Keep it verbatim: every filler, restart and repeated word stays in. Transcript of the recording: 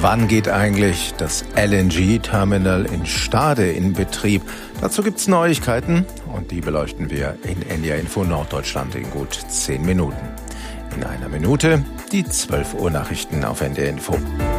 Wann geht eigentlich das L N G-Terminal in Stade in Betrieb? Dazu gibt's Neuigkeiten und die beleuchten wir in N D R Info Norddeutschland in gut zehn Minuten. In einer Minute die zwölf Uhr Nachrichten auf N D R Info.